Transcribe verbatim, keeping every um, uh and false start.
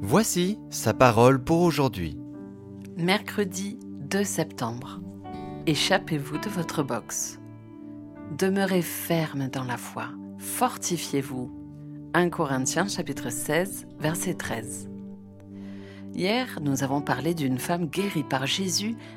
Voici sa parole pour aujourd'hui. Mercredi deux septembre. Échappez-vous de votre box. Demeurez ferme dans la foi. Fortifiez-vous. un Corinthiens chapitre seize, verset treize. Hier, nous avons parlé d'une femme guérie par Jésus